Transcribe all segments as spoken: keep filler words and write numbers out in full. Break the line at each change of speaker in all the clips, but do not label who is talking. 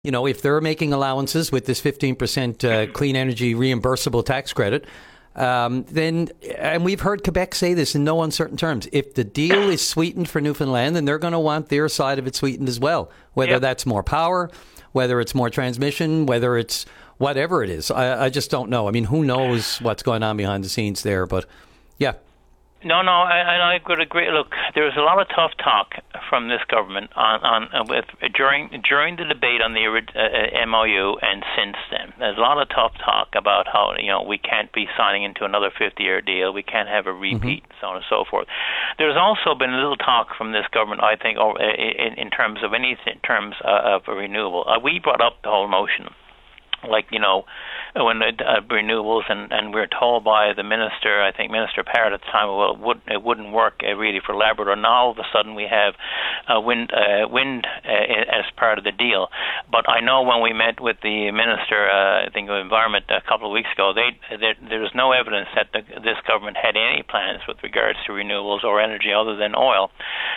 you know, if they're making allowances with this fifteen percent uh, clean energy reimbursable tax credit, um, then, and we've heard Quebec say this in no uncertain terms, if the deal is sweetened for Newfoundland, then they're going to want their side of it sweetened as well, whether yep. that's more power, whether it's more transmission, whether it's whatever it is. I, I just don't know. I mean, who knows what's going on behind the scenes there, but yeah.
No, no, I, I could agree. Look, there was a lot of tough talk from this government on, on uh, with during during the debate on the uh, M O U and since then. There's a lot of tough talk about how, you know, we can't be signing into another fifty-year deal. We can't have a repeat, mm-hmm. so on and so forth. There's also been a little talk from this government, I think, in, in terms of any in terms of a renewable. Uh, we brought up the whole notion, like, you know, when the uh, renewables, and, and we were told by the minister, I think Minister Parrott at the time, well, it, would, it wouldn't work uh, really for Labrador. Now all of a sudden we have uh, wind, uh, wind uh, as part of the deal. But I know when we met with the minister, uh, I think of Environment a couple of weeks ago, they there, there was no evidence that the, this government had any plans with regards to renewables or energy other than oil.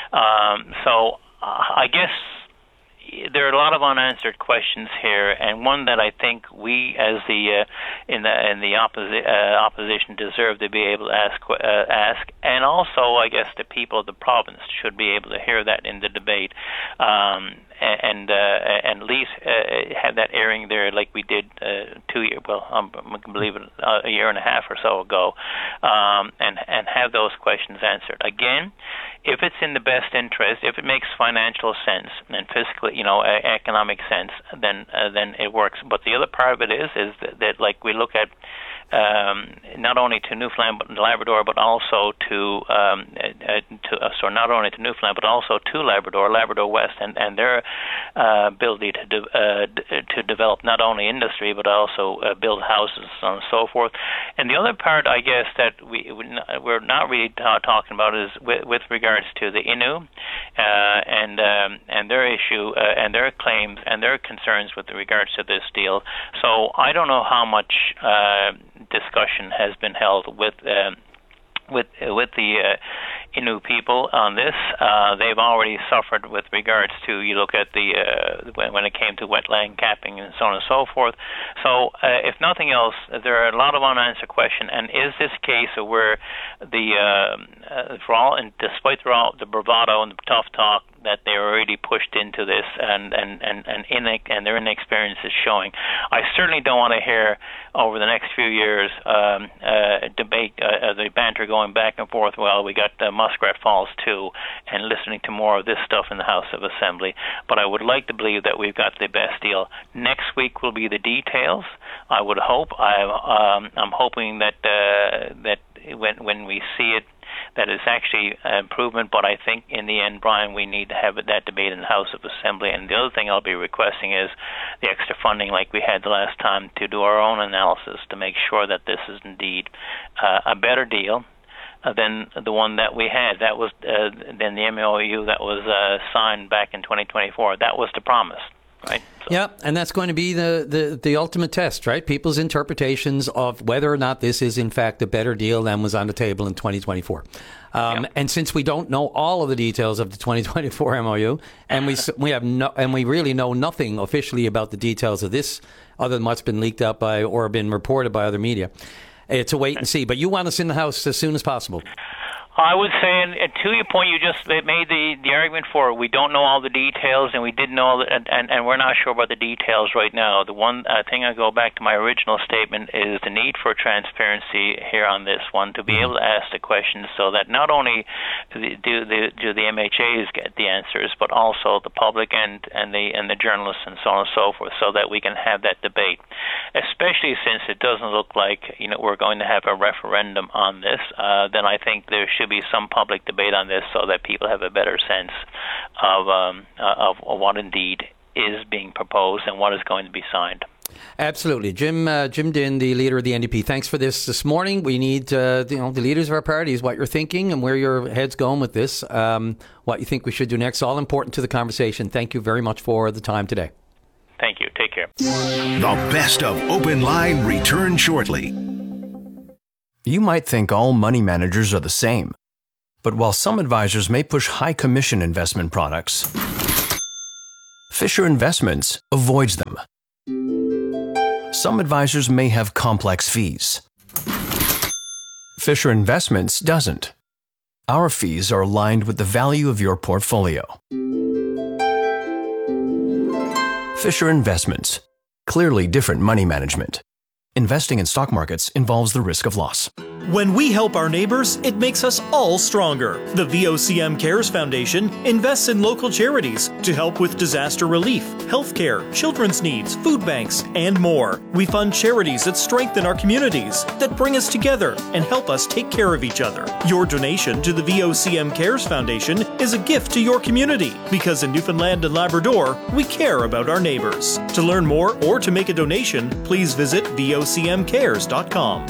Um, so uh, I guess there are a lot of unanswered questions here, and one that I think we, as the uh, in the in the opposi- uh, opposition, deserve to be able to ask. Uh, ask, and also, I guess, the people of the province should be able to hear that in the debate, um, and uh, and at least uh, have that airing there, like we did uh, two years. Well, um, I can believe it, uh, a year and a half or so ago, um, and and have those questions answered again. If it's in the best interest, if it makes financial sense and fiscally, you know, economic sense, then uh, then it works. But the other part of it is is that, that like we look at um, not only to Newfoundland but Labrador, but also to um, uh, to uh, so not only to Newfoundland but also to Labrador, Labrador West, and and their uh, ability to de- uh, d- to develop not only industry but also uh, build houses and so on and so forth. And the other part, I guess, that we we're not really t- talking about is with, with regards to the Innu uh, and um, and their issue uh, and their claims and their concerns with regards to this deal. So I don't know how much uh, discussion has been held with um, with uh, with the uh, Innu people on this. Uh, they've already suffered with regards to, you look at the uh, when, when it came to wetland capping and so on and so forth. So uh, if nothing else, there are a lot of unanswered questions. And is this a case where the uh, uh, for all, and despite the, all, the bravado and the tough talk that they were already pushed into this, and and and and, in, and their inexperience is showing, I certainly don't want to hear over the next few years um, uh, debate, uh, the banter going back and forth. Well, we got uh, Muskrat Falls too, and listening to more of this stuff in the House of Assembly. But I would like to believe that we've got the best deal. Next week will be the details. I would hope. I, um, I'm hoping that uh, that when when we see it, that is actually an improvement, but I think in the end, Brian, we need to have that debate in the House of Assembly. And the other thing I'll be requesting is the extra funding like we had the last time to do our own analysis to make sure that this is indeed uh, a better deal uh, than the one that we had. That was uh, than the M O U that was uh, signed back in twenty twenty-four. That was the promise. Right. So.
Yeah, and that's going to be the, the, the ultimate test, right? People's interpretations of whether or not this is, in fact, a better deal than was on the table in twenty twenty-four. Um, yep. And since we don't know all of the details of the twenty twenty-four M O U, and we we have no, and we really know nothing officially about the details of this, other than what's been leaked out by or been reported by other media, it's a wait and see. But you want us in the House as soon as possible.
I would say, and, and to your point, you just made the, the argument for we don't know all the details, and we didn't know, all the, and, and, and we're not sure about the details right now. The one uh, thing I go back to my original statement is the need for transparency here on this one, to be able to ask the questions so that not only do the do the M H As get the answers, but also the public and, and the and the journalists and so on and so forth, so that we can have that debate. Especially since it doesn't look like, you know, we're going to have a referendum on this, uh, then I think there should be some public debate on this so that people have a better sense of um, uh, of what indeed is being proposed and what is going to be signed.
Absolutely. Jim uh, Jim Dinn, the leader of the N D P, thanks for this this morning. We need uh, you know, the leaders of our parties, what you're thinking and where your head's going with this, um, what you think we should do next, all important to the conversation. Thank you very much for the time today.
Thank you. Take care.
The best of Open Line returns shortly.
You might think all money managers are the same. But while some advisors may push high commission investment products, Fisher Investments avoids them. Some advisors may have complex fees. Fisher Investments doesn't. Our fees are aligned with the value of your portfolio. Fisher Investments. Clearly different money management. Investing in stock markets involves the risk of loss.
When we help our neighbors, it makes us all stronger. The V O C M Cares Foundation invests in local charities to help with disaster relief, healthcare, children's needs, food banks, and more. We fund charities that strengthen our communities, that bring us together and help us take care of each other. Your donation to the V O C M Cares Foundation is a gift to your community, because in Newfoundland and Labrador, we care about our neighbors. To learn more or to make a donation, please visit V O C M cares dot com.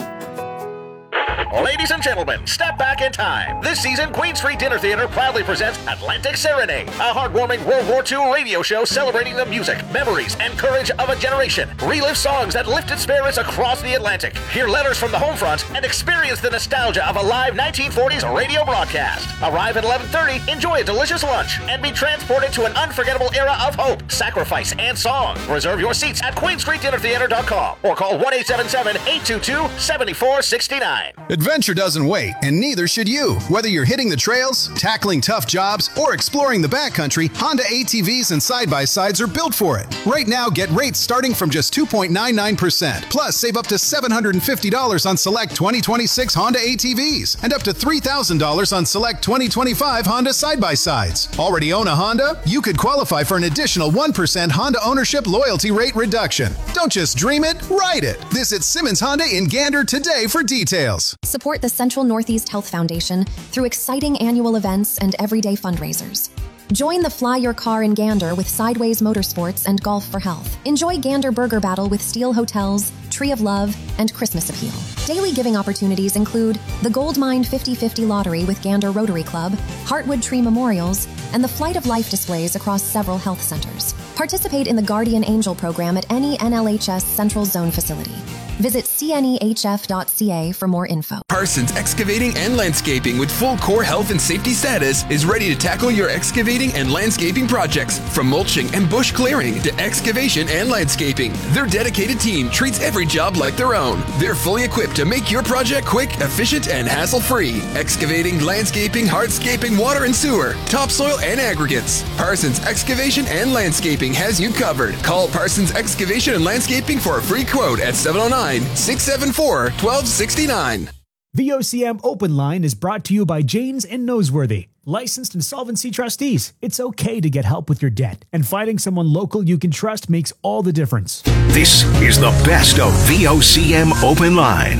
Ladies and gentlemen, step back in time. This season, Queen Street Dinner Theater proudly presents Atlantic Serenade, a heartwarming World War Two radio show celebrating the music, memories, and courage of a generation. Relive songs that lifted spirits across the Atlantic. Hear letters from the home front and experience the nostalgia of a live nineteen forties radio broadcast. Arrive at eleven thirty, enjoy a delicious lunch, and be transported to an unforgettable era of hope, sacrifice, and song. Reserve your seats at queen street dinner theater dot com or call one eight seven seven, eight two two, seven four six nine.
Adventure doesn't wait, and neither should you. Whether you're hitting the trails, tackling tough jobs, or exploring the backcountry, Honda A T Vs and side-by-sides are built for it. Right now, get rates starting from just two point nine nine percent. Plus, save up to seven hundred fifty dollars on select twenty twenty-six Honda A T Vs and up to three thousand dollars on select twenty twenty-five Honda side-by-sides. Already own a Honda? You could qualify for an additional one percent Honda ownership loyalty rate reduction. Don't just dream it, ride it. Visit Simmons Honda in Gander today for details.
Support the Central Northeast Health Foundation through exciting annual events and everyday fundraisers. Join the Fly Your Car in Gander with Sideways Motorsports and Golf for Health. Enjoy Gander Burger Battle with Steel Hotels, Tree of Love, and Christmas Appeal. Daily giving opportunities include the Gold Mine fifty fifty Lottery with Gander Rotary Club, Heartwood Tree Memorials, and the Flight of Life displays across several health centers. Participate in the Guardian Angel program at any N L H S Central Zone facility. Visit c n e h f dot c a for more info.
Parsons Excavating and Landscaping with full core health and safety status is ready to tackle your excavating and landscaping projects. From mulching and bush clearing to excavation and landscaping, their dedicated team treats every job like their own. They're fully equipped to make your project quick, efficient, and hassle-free. Excavating, landscaping, hardscaping, water and sewer, topsoil and aggregates. Parsons Excavation and Landscaping has you covered. Call Parsons Excavation and Landscaping for a free quote at seven oh nine, six seven four, one two six nine.
V O C M Open Line is brought to you by Janes and Noseworthy, licensed insolvency trustees. It's okay to get help with your debt, and finding someone local you can trust makes all the difference.
This is the best of V O C M Open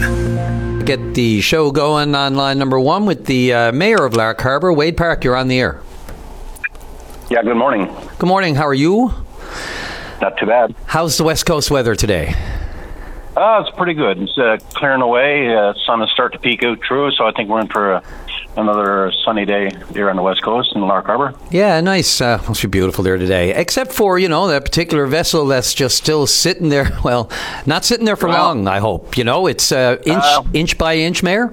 Line.
Get the show going on line number one with the uh, mayor of Lark Harbor, Wade Park. You're on the air.
Yeah, good morning.
Good morning. How are you?
Not too bad.
How's the West Coast weather today?
Uh, it's pretty good. It's uh, clearing away. Uh, sun is starting to peek out through, so I think we're in for uh, another sunny day here on the West Coast in Lark Harbor.
Yeah, nice. Uh, must be beautiful there today. Except for, you know, that particular vessel that's just still sitting there. Well, not sitting there for well, long, I hope. You know, it's uh, inch, uh, inch by inch, Mayor?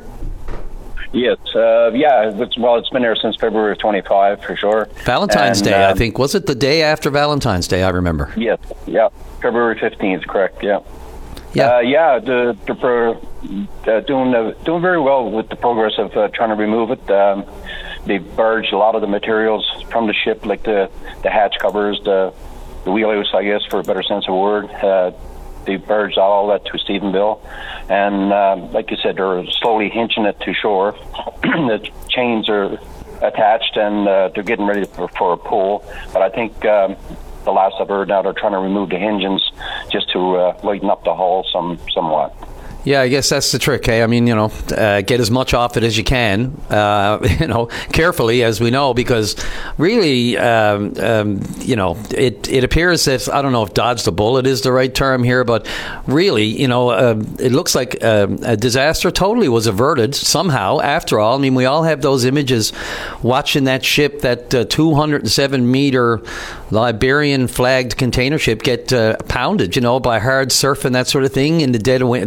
Yes. Uh, yeah, it's, well, it's been there since February of twenty-five, for sure.
Valentine's and, Day, um, I think. Was it the day after Valentine's Day? I remember.
Yes. Yeah. February fifteenth, correct. Yeah.
Yeah,
uh, yeah, the, the, uh, doing uh, doing very well with the progress of uh, trying to remove it. Um, they barged a lot of the materials from the ship, like the, the hatch covers, the the wheelhouse, I guess, for a better sense of word. Uh, they barged all that to Stephenville, and um, like you said, they're slowly hinching it to shore. The chains are attached, and uh, they're getting ready for, for a pull. But I think. Um, The last I've heard now, they're trying to remove the hinges just to uh, lighten up the hull some somewhat.
Yeah, I guess that's the trick, hey? I mean, you know, uh, get as much off it as you can, uh, you know, carefully, as we know, because really, um, um, you know, it, it appears that, I don't know if dodge the bullet is the right term here, but really, you know, uh, it looks like uh, a disaster totally was averted somehow, after all. I mean, we all have those images watching that ship, that uh, two hundred seven meter Liberian flagged container ship get uh, pounded, you know, by hard surf and that sort of thing in the dead of winter this past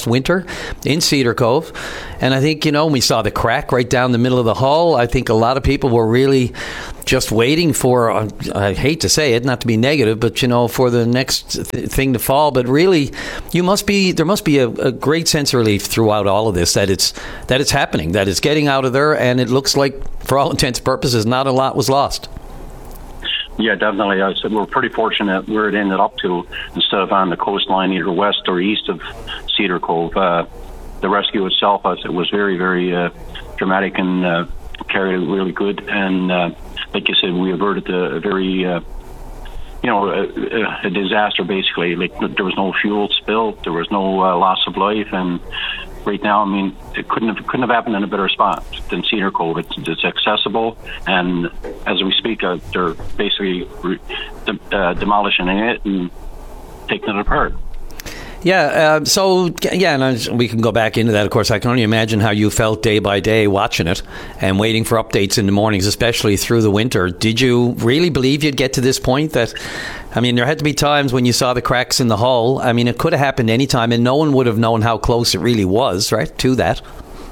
last winter in Cedar Cove. And I think, you know, we saw the crack right down the middle of the hull. I think a lot of people were really just waiting for, uh, I hate to say it, not to be negative, but, you know, for the next th- thing to fall. But really, you must be, there must be a, a great sense of relief throughout all of this, that it's, that it's happening, that it's getting out of there, and it looks like, for all intents and purposes, not a lot was lost.
Yeah, definitely. I said we're pretty fortunate where it ended up to, instead of on the coastline either west or east of Cedar Cove. Uh, the rescue itself, I said, was very, very uh, dramatic and uh, carried it really good. And uh, like you said, we averted a very, uh, you know, a, a disaster basically. Like there was no fuel spill, there was no uh, loss of life, and right now, I mean, it couldn't have couldn't have happened in a better spot than Cedar Cove. It's, it's accessible, and as we speak, uh, they're basically re- de- uh, demolishing it and taking it apart.
Yeah, uh, so, yeah, and I, we can go back into that, of course. I can only imagine how you felt day by day watching it and waiting for updates in the mornings, especially through the winter. Did you really believe you'd get to this point? That, I mean, there had to be times when you saw the cracks in the hull. I mean, it could have happened any time, and no one would have known how close it really was, right, to that.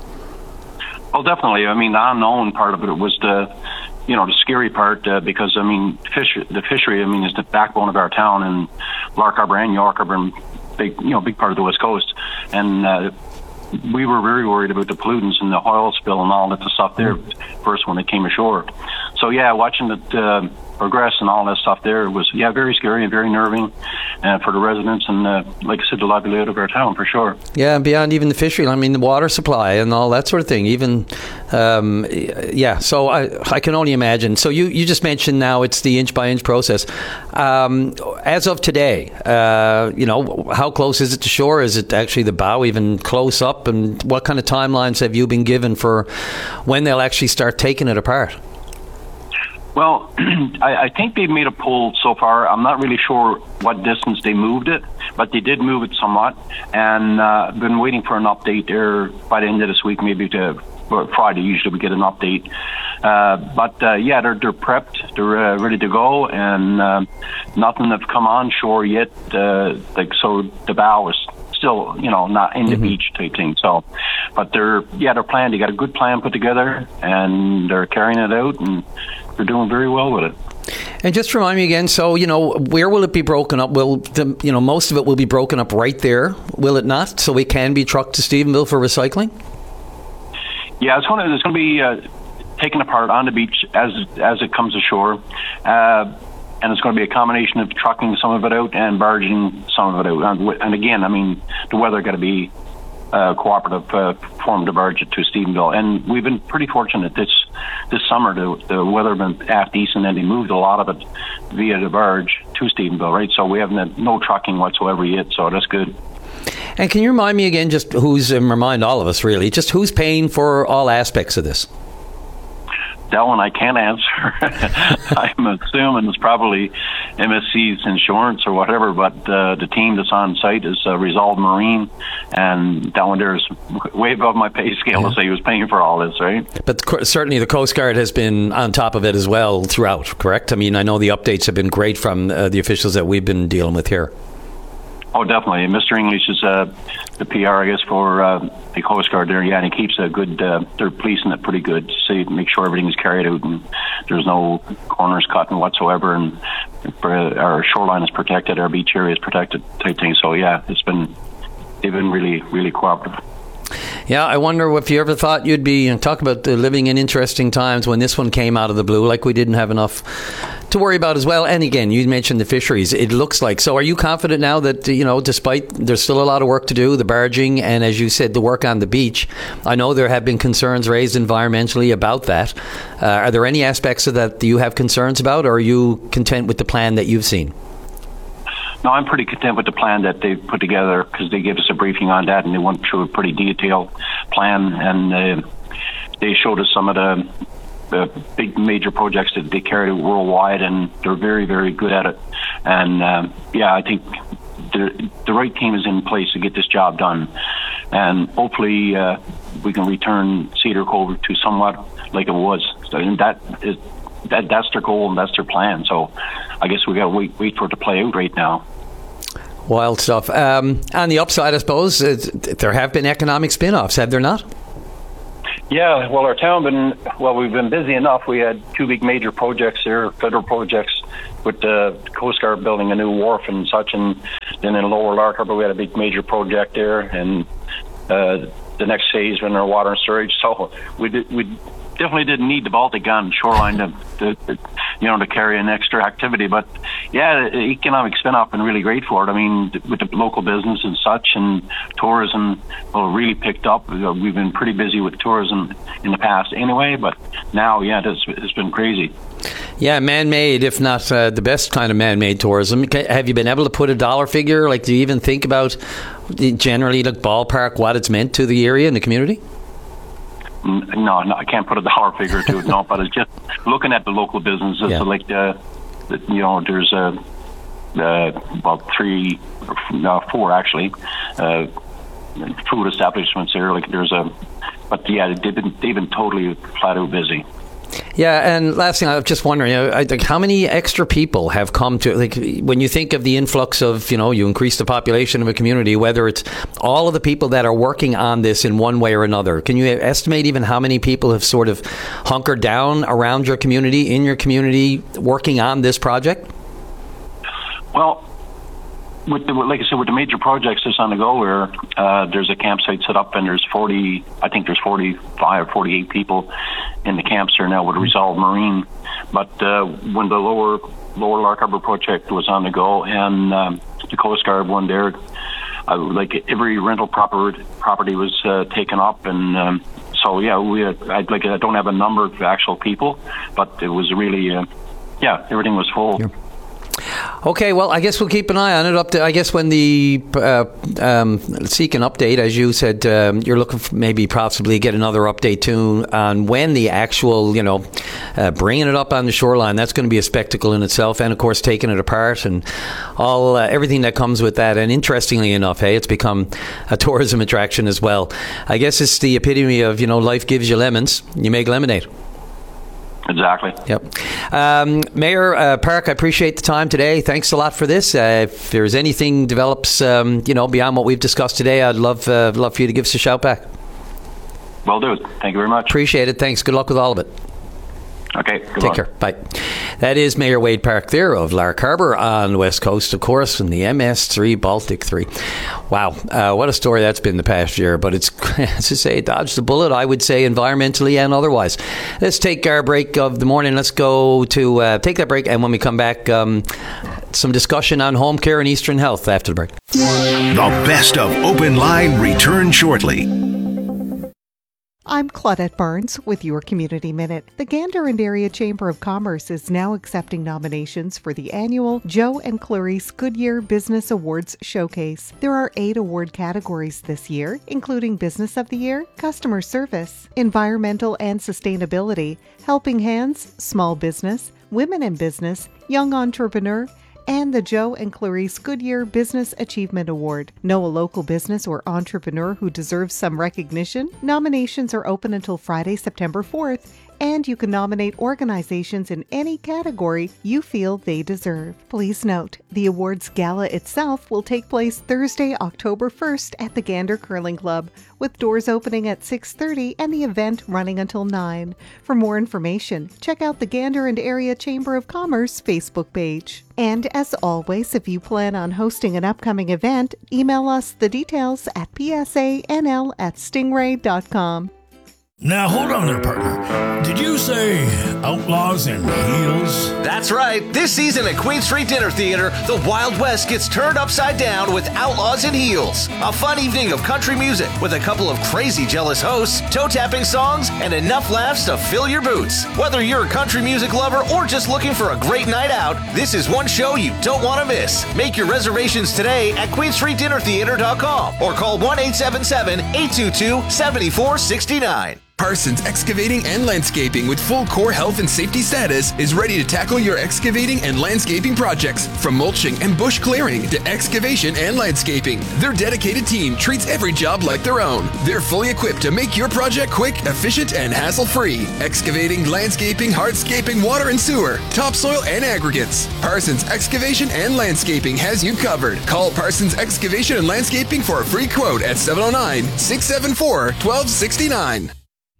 Oh, definitely. I mean, the unknown part of it was the, you know, the scary part, uh, because, I mean, fish, the fishery, I mean, is the backbone of our town, and Lark Harbour and York Harbour, and big, you know, big part of the West Coast. And uh, we were very worried about the pollutants and the oil spill and all that the stuff there first when it came ashore. So, yeah, watching it uh, progress and all that stuff there was, yeah, very scary and very nerving uh, for the residents and, uh, like I said, the livelihood of our town, for sure.
Yeah, and beyond even the fishery, I mean, the water supply and all that sort of thing. Even, um, yeah, so I I can only imagine. So you, you just mentioned now it's the inch-by-inch process. Um, as of today, uh, you know, how close is it to shore? Is it actually the bow even close up? And what kind of timelines have you been given for when they'll actually start taking it apart?
Well, I, I think they've made a pull so far. I'm not really sure what distance they moved it, but they did move it somewhat. And uh, I've been waiting for an update there by the end of this week, maybe to well, Friday. Usually we get an update. Uh, but uh, yeah, they're they're prepped, they're uh, ready to go, and uh, nothing have come on shore yet. Uh, like so, the bow is still, you know, not in the mm-hmm. beach type thing. So, but they're yeah, they're planned. They got a good plan put together, and they're carrying it out, and they're doing very well with it.
And just remind me again, so, you know, where will it be broken up? Will the, you know, most of it will be broken up right there, will it not? So it can be trucked to Stephenville for recycling?
Yeah, it's going to, it's going to be uh, taken apart on the beach as as it comes ashore. Uh, and it's going to be a combination of trucking some of it out and barging some of it out. And, and again, I mean, the weather got to be uh, cooperative uh, form to barge it to Stephenville. And we've been pretty fortunate this this summer. The, the weather has been half decent, and they moved a lot of it via the barge to Stephenville, right? So we haven't had no trucking whatsoever yet, so that's good.
And can you remind me again, just who's, and remind all of us really, just who's paying for all aspects of this?
That one I can't answer. I'm assuming it's probably M S C's insurance or whatever, but uh, the team that's on site is uh, Resolve Marine, and that one there is way above my pay scale yeah. to say he was paying for all this, right?
But co- certainly the Coast Guard has been on top of it as well throughout, correct? I mean, I know the updates have been great from uh, the officials that we've been dealing with here.
Oh, definitely. Mister English is uh, the P R, I guess, for uh, the Coast Guard there. Yeah, and he keeps a good, uh, they're policing it pretty good, so you make sure everything's carried out and there's no corners cut and whatsoever, and our shoreline is protected, our beach area is protected type thing. So, yeah, it's been, they've been really, really cooperative.
Yeah, I wonder if you ever thought you'd be, you know, talk about uh, living in interesting times when this one came out of the blue, like we didn't have enough to worry about as well. And again, you mentioned the fisheries. It looks like, so are you confident now that, you know, despite there's still a lot of work to do, the barging and, as you said, the work on the beach, I know there have been concerns raised environmentally about that. Uh, are there any aspects of that that you have concerns about, or are you content with the plan that you've seen?
No, I'm pretty content with the plan that they've put together, because they gave us a briefing on that and they went through a pretty detailed plan, and uh, they showed us some of the, the big major projects that they carried out worldwide, and they're very, very good at it. And uh, yeah, I think the, the right team is in place to get this job done, and hopefully uh, we can return Cedar Cove to somewhat like it was. And that is That that's their goal and that's their plan. So I guess we got to wait wait for it to play out right now.
Wild stuff. Um, on the upside, I suppose, uh, there have been economic spin-offs, have there not?
Yeah, well, our town been well. We've been busy enough. We had two big major projects there, federal projects, with the Coast Guard building a new wharf and such, and then in Lower Lark Harbour we had a big major project there, and uh, the next phase in our water and storage. So we did, we definitely didn't need the Baltic on shoreline to, to, to you know to carry an extra activity. But yeah, the economic spin-off been really great for it. I mean, with the local business and such, and tourism well, really picked up. We've been pretty busy with tourism in the past anyway, but now, yeah, it's, it's been crazy.
Yeah, man-made, if not uh, the best kind of man-made tourism. Have you been able to put a dollar figure? Like, do you even think about generally, like, ballpark, what it's meant to the area and the community?
No, no, I can't put a dollar figure to it, no, but it's just looking at the local businesses, yeah. like, the, the, you know, there's uh, uh, about three, no, four actually, uh, food establishments there, like there's a, but yeah, they've been, they've been totally flat out busy.
Yeah, and last thing, I was just wondering, you know, like, how many extra people have come to, like, when you think of the influx of, you know, you increase the population of a community, whether it's all of the people that are working on this in one way or another, can you estimate even how many people have sort of hunkered down around your community, in your community, working on this project?
Well, with the, like I said, with the major projects that's on the go, where uh, there's a campsite set up, and there's forty, I think there's forty-five or forty-eight people in the camps there now with Resolve Marine. But uh, when the lower Lower Lark Harbour project was on the go, and um, the Coast Guard one there, uh, like every rental proper, property was uh, taken up, and um, so yeah, we uh, I'd like I don't have a number of actual people, but it was really uh, yeah, everything was full.
Yeah. Okay, well, I guess we'll keep an eye on it. Up to, I guess, when the uh, um, seek an update, as you said, um, you're looking for maybe possibly get another update too on when the actual, you know, uh, bringing it up on the shoreline. That's going to be a spectacle in itself, and of course taking it apart and all uh, everything that comes with that. And interestingly enough, hey, it's become a tourism attraction as well. I guess it's the epitome of, you know, life gives you lemons, you make lemonade.
Exactly.
Yep. Um, Mayor uh, Park, I appreciate the time today. Thanks a lot for this. Uh, if there's anything develops, um, you know, beyond what we've discussed today, I'd love uh, love for you to give us a shout back.
Will do. Thank you very much.
Appreciate it. Thanks. Good luck with all of it.
Okay.
Take luck. care. Bye. That is Mayor Wade Park there of Lark Harbour on the West Coast, of course, and the M S three Baltic three. Wow. Uh, what a story that's been the past year. But it's, as I say, dodged the bullet, I would say, environmentally and otherwise. Let's take our break of the morning. Let's go to uh, take that break. And when we come back, um, some discussion on home care and Eastern Health after the break.
The best of Open Line return shortly.
I'm Claudette Barnes with your Community Minute. The Gander and Area Chamber of Commerce is now accepting nominations for the annual Joe and Clarice Goodyear Business Awards Showcase. There are eight award categories this year, including Business of the Year, Customer Service, Environmental and Sustainability, Helping Hands, Small Business, Women in Business, Young Entrepreneur, and the Joe and Clarice Goodyear Business Achievement Award. Know a local business or entrepreneur who deserves some recognition? Nominations are open until Friday, September fourth, and you can nominate organizations in any category you feel they deserve. Please note, the awards gala itself will take place Thursday, October first at the Gander Curling Club, with doors opening at six thirty and the event running until nine. For more information, check out the Gander and Area Chamber of Commerce Facebook page. And as always, if you plan on hosting an upcoming event, email us the details at p s a n l at stingray dot com.
Now, hold on there, partner. Did you say Outlaws in Heels?
That's right. This season at Queen Street Dinner Theater, the Wild West gets turned upside down with Outlaws in Heels. A fun evening of country music with a couple of crazy jealous hosts, toe-tapping songs, and enough laughs to fill your boots. Whether you're a country music lover or just looking for a great night out, this is one show you don't want to miss. Make your reservations today at queen street dinner theater dot com or call one eight seven seven, eight two two, seven four six nine.
Parsons Excavating and Landscaping with full core health and safety status is ready to tackle your excavating and landscaping projects. From mulching and bush clearing to excavation and landscaping, their dedicated team treats every job like their own. They're fully equipped to make your project quick, efficient, and hassle-free. Excavating, landscaping, hardscaping, water and sewer, topsoil and aggregates. Parsons Excavation and Landscaping has you covered. Call Parsons Excavation and Landscaping for a free quote at seven oh nine, six seven four, one two six nine.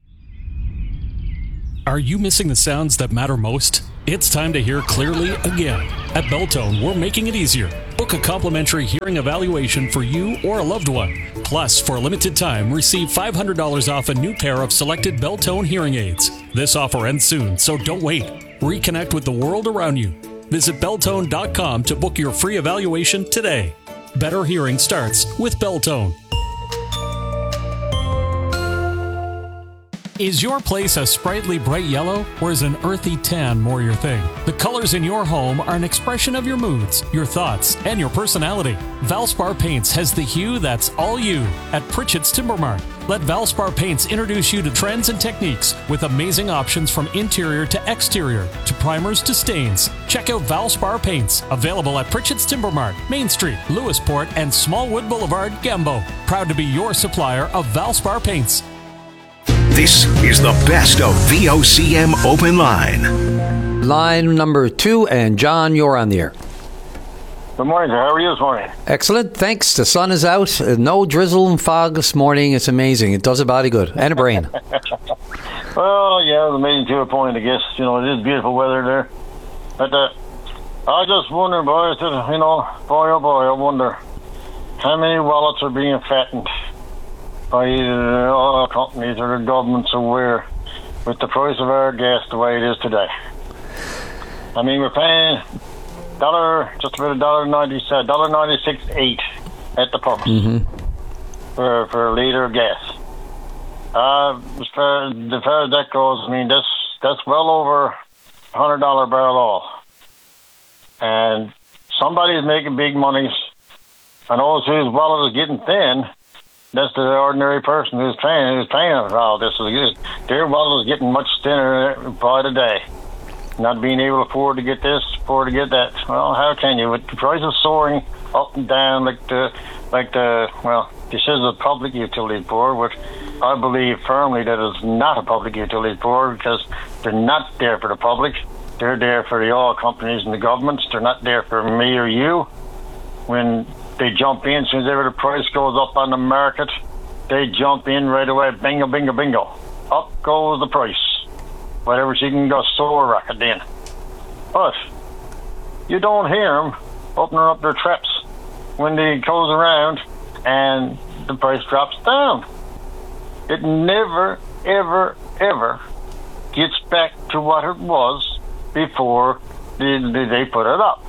Are you missing the sounds that matter most? It's time to hear clearly again. At Beltone, we're making it easier. Book a complimentary hearing evaluation for you or a loved one. Plus, for a limited time, receive five hundred dollars off a new pair of selected Beltone hearing aids. This offer ends soon, so don't wait. Reconnect with the world around you. Visit Beltone dot com to book your free evaluation today. Better hearing starts with Beltone. Is your place a sprightly bright yellow, or is an earthy tan more your thing? The colors in your home are an expression of your moods, your thoughts, and your personality. Valspar Paints has the hue that's all you at Pritchett's Timber Mart. Let Valspar Paints introduce you to trends and techniques with amazing options from interior to exterior, to primers to stains. Check out Valspar Paints, available at Pritchett's Timber Mart, Main Street, Lewisport, and Smallwood Boulevard, Gambo. Proud to be your supplier of Valspar Paints.
This is the best of V O C M Open Line.
Line number two, and John, you're on the air.
Good morning, sir. How are you this morning?
Excellent. Thanks. The sun is out. Uh, No drizzle and fog this morning. It's amazing. It does a body good. And a brain.
Well, yeah, it was amazing to a point, I guess. You know, it is beautiful weather there. But uh, I just wonder, boys, that, you know, boy, oh boy, I wonder how many wallets are being fattened by either the oil companies or the governments aware with the price of our gas the way it is today. I mean, we're paying dollar, just about a dollar ninety, dollar ninety six eight at the pumps
mm-hmm.
for for a liter of gas. Uh, as far as far as that goes, I mean that's that's well over a hundred dollar barrel oil, and somebody's making big monies, and those whose wallet is getting thin. That's the ordinary person who's paying who's paying for all this. Their wallet is getting much thinner by the day. Not being able to afford to get this, afford to get that. Well, how can you? With the prices soaring up and down like the, like the, well, this is a public utility board, which I believe firmly that it's not a public utility board because they're not there for the public. They're there for the oil companies and the governments. They're not there for me or you. When they jump in, as soon as ever the price goes up on the market, they jump in right away. Bingo, bingo, bingo. Up goes the price. Whatever she can go soar rocket then. But you don't hear them opening up their traps when they goes around and the price drops down. It never, ever, ever gets back to what it was before they, they put it up.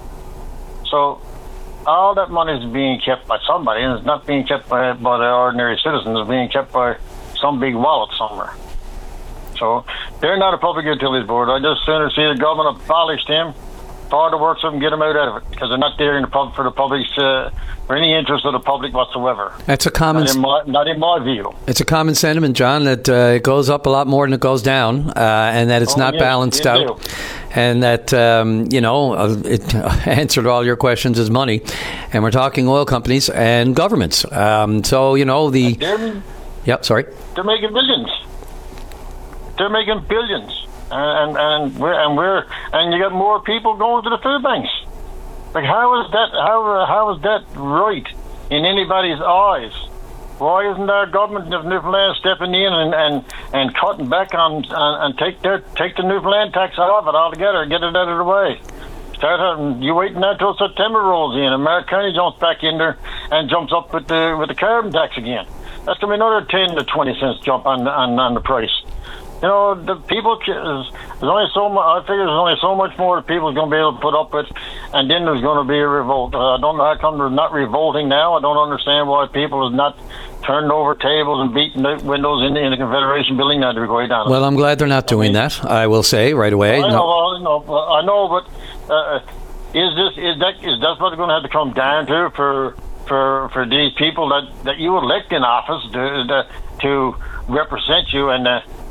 So all that money is being kept by somebody, and it's not being kept by, by the ordinary citizens. It's being kept by some big wallet somewhere. So they're not a public utilities board. I just sooner see the government abolish them, far the works of them, get them out of it, because they're not there in the pub for the public's uh, for any interest of the public whatsoever.
That's a common.
Not in my, not in my view.
It's a common sentiment, John, that uh, it goes up a lot more than it goes down, uh, and that it's
oh,
not
yes,
balanced out.
Do.
And that, um, you know, uh, it answered all your questions is money. And we're talking oil companies and governments. Um, so, you know, the...
They're,
yep, sorry.
They're making billions. They're making billions. And, and, and, we're, and, we're, and you got more people going to the food banks. Like, how is that, how, how is that right in anybody's eyes? Why isn't our government of Newfoundland stepping in and, and, and cutting back on, on and take their take the Newfoundland tax off it altogether, get it out of the way? Start having, you waiting until September rolls in, and Mark County jumps back in there and jumps up with the with the carbon tax again. That's gonna be another ten to twenty cents jump on on, on the price. You know, the people, there's only so much, I figure there's only so much more that people's going to be able to put up with, and then there's going to be a revolt. Uh, I don't know how come they're not revolting now. I don't understand why people is not turning over tables and beating the windows in the, in the Confederation building now to go down.
Well, I'm glad they're not doing
I mean,
that, I will say, right away.
I know,
no.
I know, I know, but uh, is this, is that, is that what they're going to have to come down to for, for, for these people that, that you elect in office to, to, to represent you and, uh,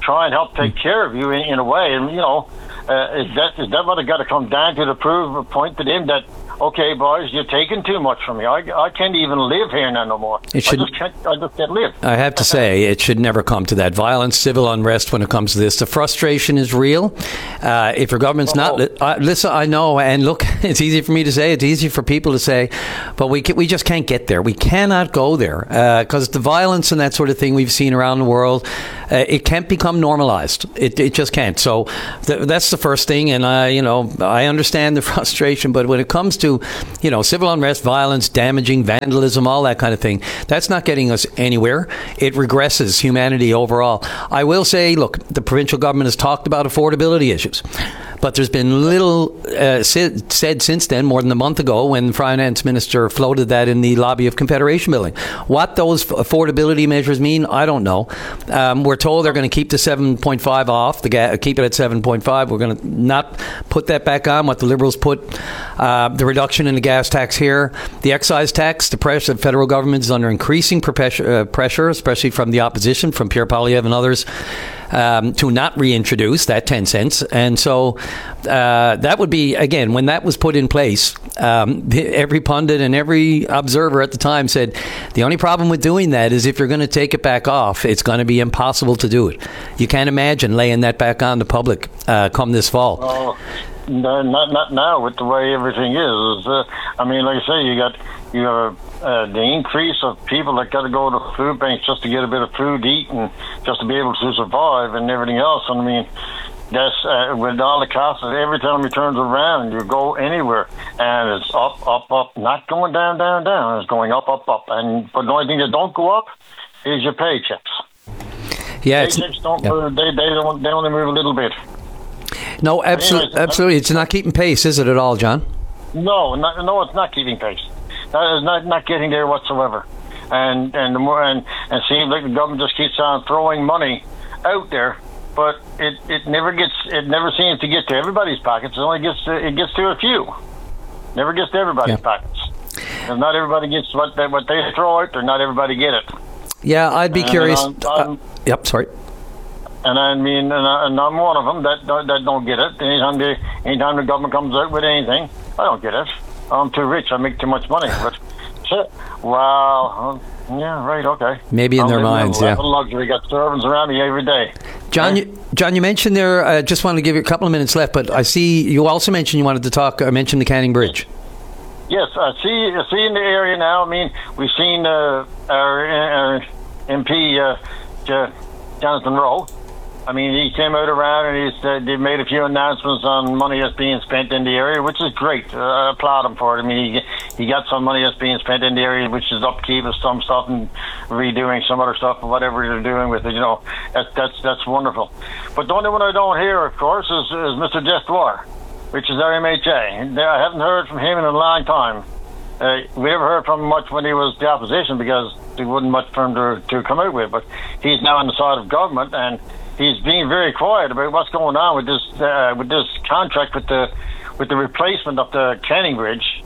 try and help take care of you in, in a way. And, you know, uh, is that is that what it got to come down to to prove a point to them that, okay, boys, you're taking too much from me. I, I can't even live here now no more.
It should,
I just can't. I just can't live.
I have to say, it should never come to that. Violence, civil unrest when it comes to this. The frustration is real. Uh, if your government's oh. not... Li- uh, listen, I know, and look, it's easy for me to say, it's easy for people to say, but we can, we just can't get there. We cannot go there because uh, the violence and that sort of thing we've seen around the world, uh, it can't become normalized. It, it just can't. So th- that's the first thing, and I, you know, I understand the frustration, but when it comes to, you know, civil unrest, violence, damaging, vandalism, all that kind of thing, that's not getting us anywhere. It regresses humanity overall. I will say, look, the provincial government has talked about affordability issues, but there's been little uh, said, said since then, more than a month ago, when the Finance Minister floated that in the lobby of Confederation Building. What those affordability measures mean, I don't know. Um, we're told they're going to keep the seven point five off, the ga- keep it at seven point five. We're going to not put that back on, what the Liberals put, uh, the reduction in the gas tax here, the excise tax. The pressure, the federal government is under increasing pressure, uh, pressure, especially from the opposition, from Pierre Poilievre and others, Um, to not reintroduce that ten cents. And so uh, that would be, again, when that was put in place, um, every pundit and every observer at the time said, the only problem with doing that is if you're going to take it back off, it's going to be impossible to do it. You can't imagine laying that back on the public uh, come this fall.
Oh, no, not not now with the way everything is. Uh, I mean, like I say, you got you have uh, the increase of people that got to go to food banks just to get a bit of food to eat and just to be able to survive and everything else. And I mean, that's uh, with all the costs. Every time you turn around, you go anywhere, and it's up, up, up, not going down, down, down. It's going up, up, up. And but the only thing that don't go up is your paychecks.
Yeah,
paychecks don't.
yeah.
Uh, they they don't they only move a little bit.
No, absolutely,
Anyways,
absolutely. It's not keeping pace, is it at all, John?
No, not, no, it's not keeping pace. That is not not getting there whatsoever. And and the more and and seems like the government just keeps on throwing money out there, but it, it never gets it never seems to get to everybody's pockets. It only gets to, it gets to a few. Never gets to everybody's yeah. pockets. And not everybody gets what they what they throw out there. Not everybody get it.
Yeah, I'd be
and
curious.
I'm, I'm,
uh, yep, sorry.
And I mean, and, I, and I'm one of them that that don't get it. Anytime the anytime the government comes out with anything, I don't get it. I'm too rich. I make too much money. But shit, wow, yeah, right, okay.
Maybe in
I'm
their minds, yeah.
Luxury. Got servants around me every day.
John, you, John, you mentioned there. I uh, just wanted to give you a couple of minutes left, but I see you also mentioned you wanted to talk. I mentioned the Canning Bridge.
Yes, I see. I see in the area now. I mean, we've seen uh, our, our M P uh, Jonathan Rowe. I mean, he came out around and he said they made a few announcements on money that's being spent in the area, which is great. Uh, I applaud him for it. I mean, he, he got some money that's being spent in the area, which is upkeep of some stuff and redoing some other stuff or whatever they're doing with it. You know, that's that's that's wonderful. But the only one I don't hear, of course, is, is Mister Destoir, which is our M H A. I haven't heard from him in a long time. Uh, we never heard from him much when he was the opposition because there wasn't much for him to, to come out with. But he's now on the side of government, and he's being very quiet about what's going on with this uh, with this contract with the with the replacement of the Canning Bridge,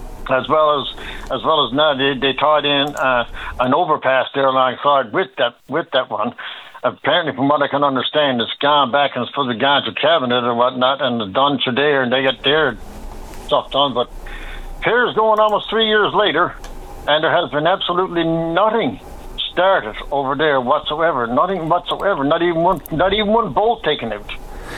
as well as as well as now they, they tied in uh, an overpass there alongside with that with that one. Apparently, from what I can understand, it's gone back and it's supposed to be gone to cabinet or whatnot, and the Duns are there and they got their stuff done. But here's going almost three years later, and there has been absolutely nothing started over there whatsoever. Nothing whatsoever. Not even one. Not even one bolt taken out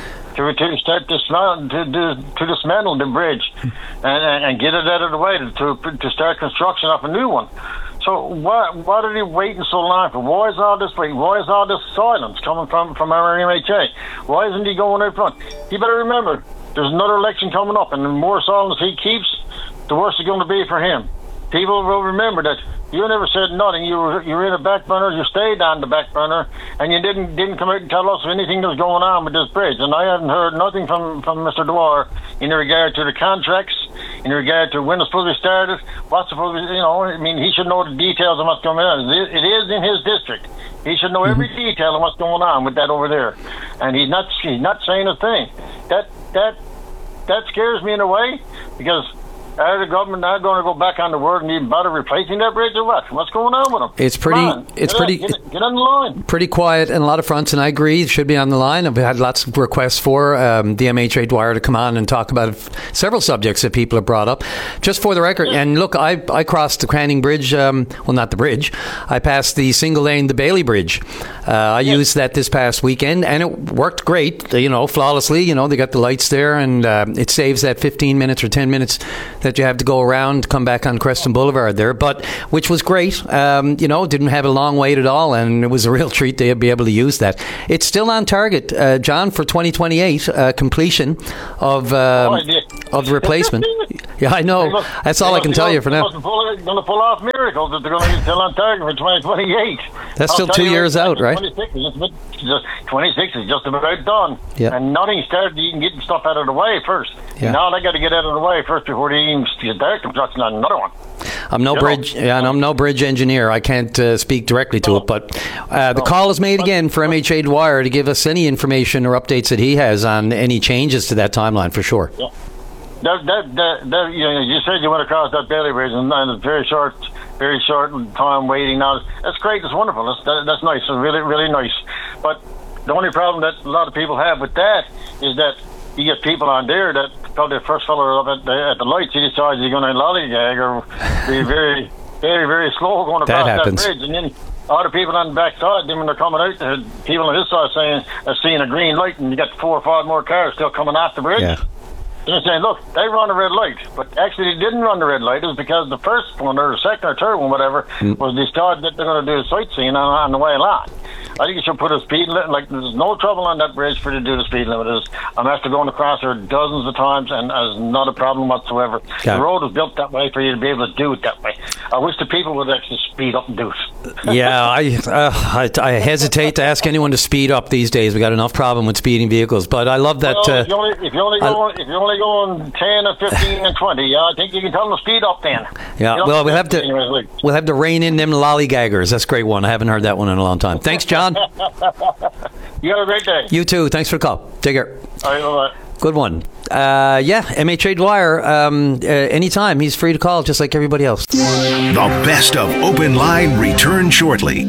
to to start dismantle to, to, to dismantle the bridge and, and and get it out of the way to to start construction of a new one. So why why are they waiting so long for? Why is all this wait? Why is all this silence coming from from our M H A? Why isn't he going out front? You better remember, there's another election coming up, and the more silence he keeps, the worse it's going to be for him. People will remember that you never said nothing. You were you were in the back burner. You stayed on the back burner, and you didn't didn't come out and tell us anything that was going on with this bridge. And I haven't heard nothing from, from Mister Dwyer in regard to the contracts, in regard to when it's supposed to be started, what's supposed to be, you know. I mean, he should know the details of what's going on. It is in his district. He should know every detail of what's going on with that over there. And he's not he's not saying a thing. That that that scares me in a way because Are the government now going to go back on the word and even bother replacing that bridge or what? What's going on with them?
It's pretty. It's
get
pretty.
On, get, get on the line.
Pretty quiet in a lot of fronts, and I agree. It should be on the line. I've had lots of requests for um, the M H A Dwyer to come on and talk about several subjects that people have brought up. Just for the record, and look, I I crossed the Canning Bridge. Um, well, not the bridge. I passed the single lane, the Bailey Bridge. Uh, I yes. used that this past weekend, and it worked great. You know, flawlessly. You know, they got the lights there, and uh, it saves that fifteen minutes or ten minutes that you have to go around to come back on Creston Boulevard there, but which was great. Um, you know, didn't have a long wait at all, and it was a real treat to be able to use that. It's still on target, uh, John, for twenty twenty-eight uh, completion of uh, oh, of the replacement. Yeah, I know. Must, That's all I can tell
going,
you for now.
They're going to pull off miracles that they're going to be still on target for twenty twenty-eight.
That's still two years out, right?
twenty-six is, just, twenty-six is just about done.
Yeah.
And nothing started. You can get stuff out of the way first.
Yeah.
Now they got to get out of the way first before they even start construction on another one.
I'm no
you
bridge,
know?
yeah, and I'm no bridge engineer. I can't uh, speak directly to
no.
it, but uh, the no. call is made again for M H A Dwyer to give us any information or updates that he has on any changes to that timeline for sure.
Yeah. That, that, that, that, you know, you said you went across that Bailey Bridge, and it's very short, very short time waiting. Now, that's great. It's wonderful. That's, that, that's nice. It's really, really nice. But the only problem that a lot of people have with that is that you get people on there that probably the first fellow up at the, at the lights, he decides he's going to lollygag or be very, very, very slow going across that, that bridge, and then all the people on the back side, then when they're coming out, the people on this side saying are seeing a green light, and you got four or five more cars still coming off the bridge.
Yeah.
They're saying, look, they run a red light, but actually they didn't run the red light. It was because the first one, or the second or third one, whatever, mm. was decided that they're going to do sightseeing on, on the way along. I think you should put a speed limit. Like, there's no trouble on that bridge for you to do the speed limit. Is I'm after going across there dozens of times, and there's not a problem whatsoever.
Yeah.
The road was built that way for you to be able to do it that way. I wish the people would actually speed up and do it.
yeah, I, uh, I I hesitate to ask anyone to speed up these days. We got enough problem with speeding vehicles, but I love that.
Well,
uh,
if you only if you only going if you're only going ten or fifteen and twenty, yeah, I think you can tell them to speed up then.
Yeah, well, we'll have to we'll have to rein in them lollygaggers. That's a great one. I haven't heard that one in a long time. Thanks, John.
You have a great day.
You too. Thanks for the call. Take care.
All right, bye-bye.
Good one. Uh, yeah, M H A Dwyer, um, uh, anytime. He's free to call just like everybody else.
The best of Open Line return shortly.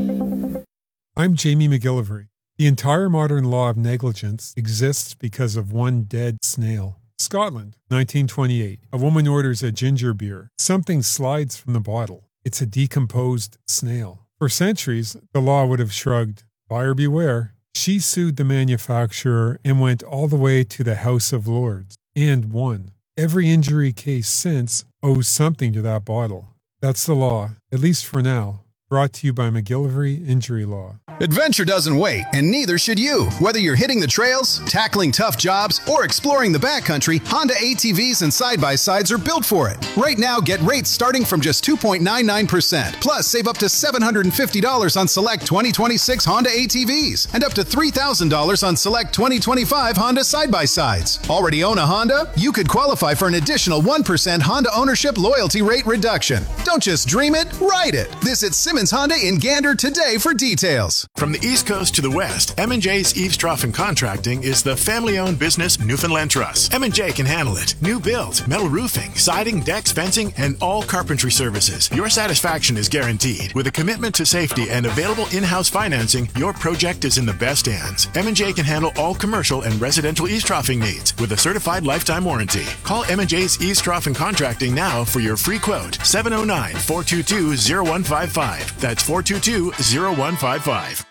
I'm Jamie McGillivray. The entire modern law of negligence exists because of one dead snail. Scotland, nineteen twenty-eight. A woman orders a ginger beer. Something slides from the bottle. It's a decomposed snail. For centuries, the law would have shrugged, buyer beware. She sued the manufacturer and went all the way to the House of Lords and won. Every injury case since owes something to that bottle. That's the law, at least for now. Brought to you by McGillivray Injury Law.
Adventure doesn't wait, and neither should you. Whether you're hitting the trails, tackling tough jobs, or exploring the backcountry, Honda A T Vs and side-by-sides are built for it. Right now, get rates starting from just two point nine nine percent. Plus, save up to seven hundred fifty dollars on select twenty twenty-six Honda A T Vs and up to three thousand dollars on select twenty twenty-five Honda side-by-sides. Already own a Honda? You could qualify for an additional one percent Honda ownership loyalty rate reduction. Don't just dream it, ride it. Visit Simmons Honda in Gander today for details.
From the East Coast to the West, M and J's Eaves Trough and Contracting is the family-owned business Newfoundland Trust. M and J can handle it. New build, metal roofing, siding, decks, fencing, and all carpentry services. Your satisfaction is guaranteed. With a commitment to safety and available in-house financing, your project is in the best hands. M and J can handle all commercial and residential eaves troughing needs with a certified lifetime warranty. Call M and J's Eaves Trough and Contracting now for your free quote. seven oh nine, four two two, oh one five five. That's four two two, oh one five five.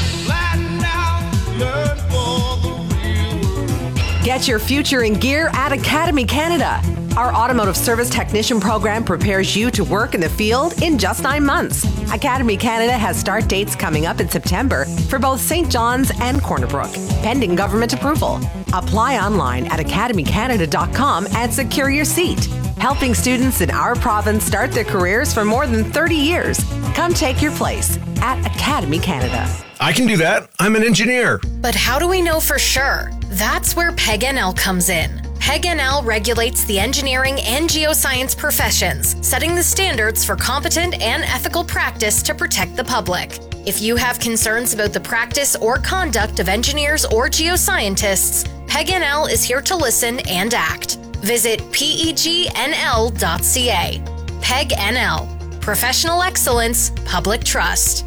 Get your future in gear at Academy Canada. Our automotive service technician program prepares you to work in the field in just nine months. Academy Canada has start dates coming up in September for both Saint John's and Corner Brook, pending government approval. Apply online at academy canada dot com and secure your seat. Helping students in our province start their careers for more than thirty years. Come take your place at Academy Canada.
I can do that. I'm an engineer.
But how do we know for sure? That's where P E G N L comes in. P E G N L regulates the engineering and geoscience professions, setting the standards for competent and ethical practice to protect the public. If you have concerns about the practice or conduct of engineers or geoscientists, P E G N L is here to listen and act. Visit pegnl dot c a. P E G N L. Professional excellence, public trust.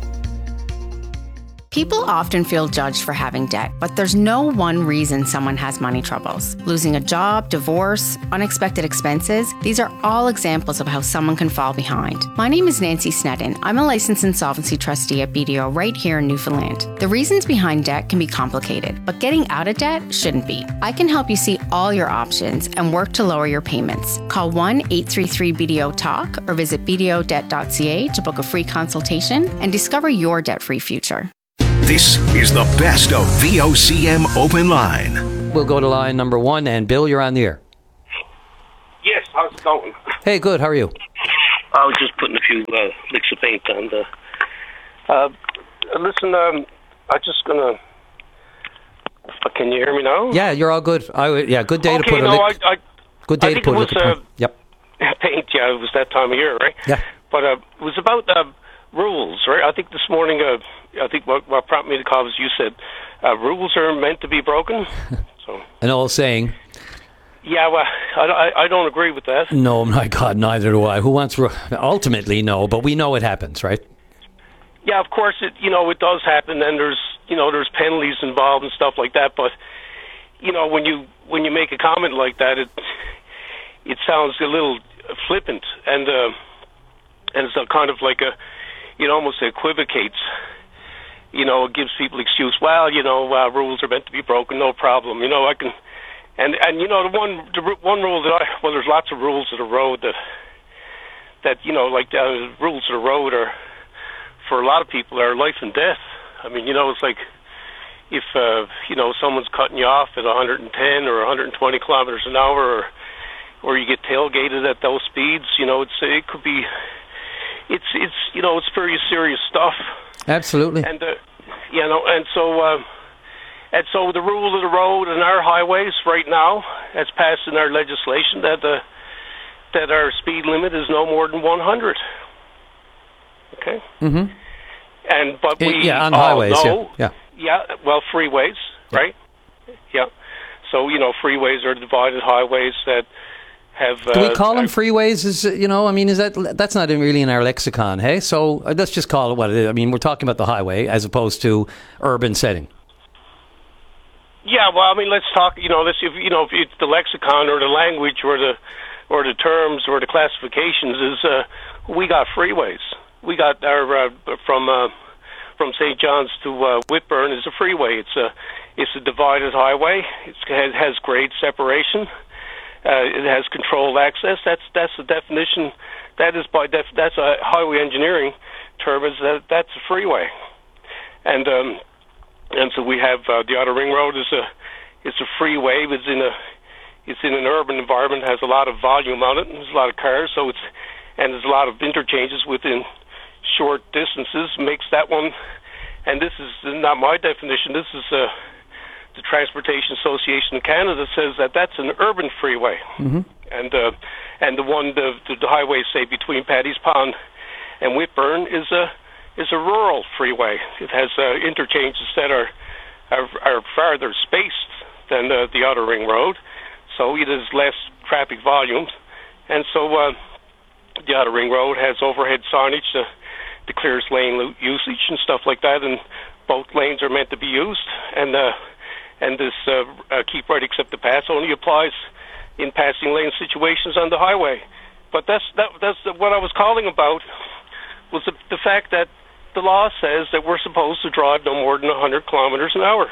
People often feel judged for having debt, but there's no one reason someone has money troubles. Losing a job, divorce, unexpected expenses, these are all examples of how someone can fall behind. My name is Nancy Sneddon. I'm a licensed insolvency trustee at B D O right here in Newfoundland. The reasons behind debt can be complicated, but getting out of debt shouldn't be. I can help you see all your options and work to lower your payments. Call one eight three three B D O talk or visit b d o debt dot c a to book a free consultation and discover your debt-free future.
This is the best of V O C M Open Line.
We'll go to line number one, and Bill, you're on the air.
Yes, how's it going?
Hey, good. How are you?
I was just putting a few uh, licks of paint on the... Uh, listen, um, I'm just going to... Uh, can you hear me now?
Yeah, you're all good. I, yeah, good day
okay,
to put
no,
a lick.
I, I,
good day
I
to
think
put
it
a
was,
lick of
uh,
paint. Yep.
Paint, yeah, it was that time of year, right?
Yeah.
But uh, it was about uh, rules, right? I think this morning, uh, I think what, what prompted me to call was you said, uh, rules are meant to be broken. So
An old saying.
Yeah, well, I, I, I don't agree with that.
No, my God, neither do I. Who wants... Ru- Ultimately, no, but we know it happens, right?
Yeah, of course, it you know, it does happen, and there's, you know, there's penalties involved and stuff like that, but, you know, when you when you make a comment like that, it it sounds a little flippant, and uh, and it's a kind of like a, it almost equivocates. You know, it gives people excuse. Well, you know, uh, rules are meant to be broken, no problem. You know, I can, and and you know, the one the one rule that I well, there's lots of rules of the road that that you know, like uh, rules of the road are for a lot of people are life and death. I mean, you know, it's like if uh, you know someone's cutting you off at one hundred ten or one hundred twenty kilometers an hour, or or you get tailgated at those speeds. You know, it's it could be. It's it's you know it's very serious stuff.
Absolutely.
And uh, you know, and so uh, and so the rule of the road in our highways right now, as passed in our legislation, that the that our speed limit is no more than one hundred. Okay.
Mm-hmm.
And but we
yeah on
all
highways.
know,
yeah.
yeah. Yeah. Well, freeways, yeah. Right? Yeah. So you know, freeways are divided highways that. Have,
Do we
uh,
call them freeways? Is you know, I mean, is that that's not really in our lexicon? Hey, so uh, let's just call it what it is. I mean, we're talking about the highway as opposed to urban setting.
Yeah, well, I mean, let's talk. You know, let's if you know if it's the lexicon or the language or the or the terms or the classifications is uh, we got freeways. We got our uh, from uh, from Saint John's to uh, Whitburn is a freeway. It's a it's a divided highway. It's, it has grade separation. Uh, it has controlled access. That's that's the definition. That is by def, that's a highway engineering term. Is that that's a freeway, and um, and so we have uh, the Outer Ring Road is a it's a freeway. It's in a it's in an urban environment. Has a lot of volume on it. And there's a lot of cars. So it's and there's a lot of interchanges within short distances. Makes that one. And this is not my definition. This is a. Uh, The Transportation Association of Canada says that that's an urban freeway,
mm-hmm.
and uh, and the one the, the highway say between Paddy's Pond and Whitburn is a is a rural freeway. It has uh, interchanges that are are, are farther spaced than uh, the Outer Ring Road, so it is less traffic volume, and so uh, the Outer Ring Road has overhead signage that declares lane usage and stuff like that, and both lanes are meant to be used, and. Uh, And this uh, uh, keep right except the pass only applies in passing lane situations on the highway. But that's that, that's what I was calling about was the, the fact that the law says that we're supposed to drive no more than one hundred kilometers an hour.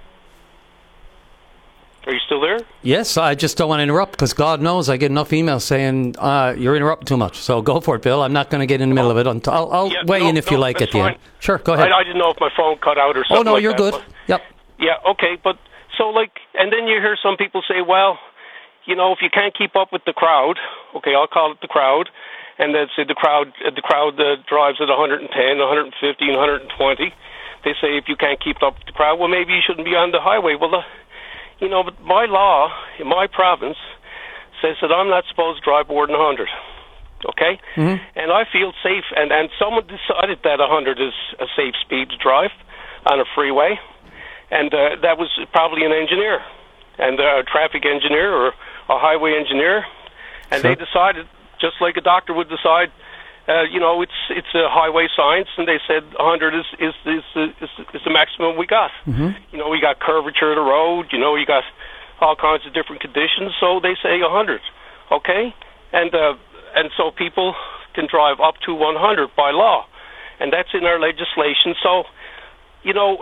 Are you still there?
Yes, I just don't want to interrupt because God knows I get enough emails saying uh, you're interrupting too much. So go for it, Bill. I'm not going to get in the middle of it. Until, I'll, I'll
yeah,
weigh
no,
in if
no,
you like at the
fine.
end. Sure, go ahead.
I, I didn't know if my phone cut out or something.
Oh no,
like
you're
that,
good.
But,
yep.
Yeah, okay, but so like, and then you hear some people say, well, you know, if you can't keep up with the crowd, okay, I'll call it the crowd, and then say the crowd, uh, the crowd uh, drives at one hundred ten, one hundred fifty, and one hundred twenty. They say if you can't keep up with the crowd, well, maybe you shouldn't be on the highway. Well, the, you know, but my law in my province says that I'm not supposed to drive more than one hundred. Okay,
mm-hmm.
And I feel safe, and and someone decided that one hundred is a safe speed to drive on a freeway. And uh, that was probably an engineer, and uh, a traffic engineer or a highway engineer, and
Sure.
they decided, just like a doctor would decide, uh, you know, it's it's a highway science, and they said one hundred is is is, is, is the maximum we got.
Mm-hmm.
You know, we got curvature of the road. You know, you got all kinds of different conditions. So they say one hundred, okay, and uh, and so people can drive up to one hundred by law, and that's in our legislation. So, you know,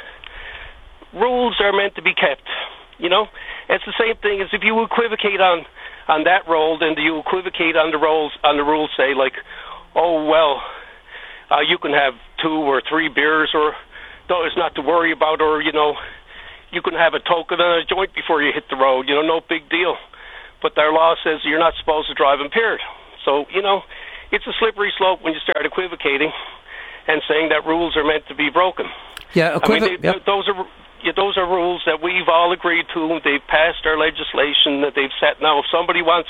rules are meant to be kept. You know, it's the same thing as if you equivocate on on that role, then you equivocate on the rules on the rules. Say like, oh well, uh, you can have two or three beers, or no, it's not to worry about, or you know, you can have a token and a joint before you hit the road. You know, no big deal. But our law says you're not supposed to drive impaired. So you know, it's a slippery slope when you start equivocating and saying that rules are meant to be broken.
Yeah,
I mean,
equivoc-
they,
yep.
those are. Yeah, those are rules that we've all agreed to. They've passed our legislation that they've set. Now, if somebody wants